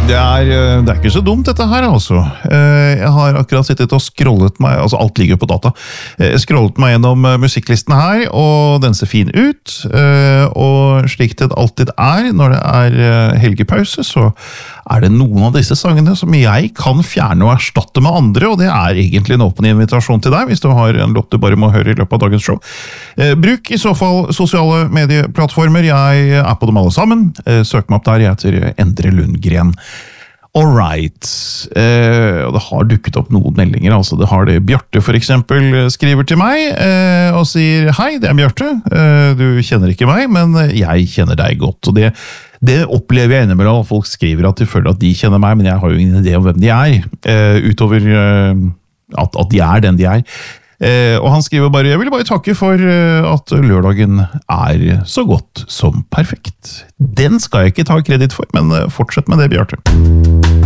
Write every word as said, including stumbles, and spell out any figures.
Det er, det er ikke så dumt dette her, altså. Jeg har akkurat sittet og scrollet meg, altså alt ligger på data, jeg scrollet meg gjennom musikklisten her, og den ser fin ut, og slik det alltid er når det er helgepause, så er det noen av disse sangene som jeg kan fjerne og erstatte med andre, og det er egentlig en åpen invitasjon til deg, hvis du har en låt du bare må høre i løpet av dagens show. Bruk i så fall sosiale medieplattformer, jeg er på dem alle sammen, søk meg opp der, jeg heter Endre Lundgren. Alright, eh, og det har dukket opp noen meldinger, altså det har det Bjarte for eksempel skriver til meg eh, og sier hei, det er Bjarte, eh, du kjenner ikke meg, men jeg kjenner deg godt, og det, det opplever jeg innimellom at folk skriver at de føler at de kjenner meg, men jeg har jo ingen idé om hvem de er, eh, utover eh, at, at de er den de er. Eh, og han skriver bare, jeg vil bare takke for eh, at lørdagen er så godt som perfekt. Den skal jeg ikke ta kredit for, men eh, fortsett med det, Bjarte.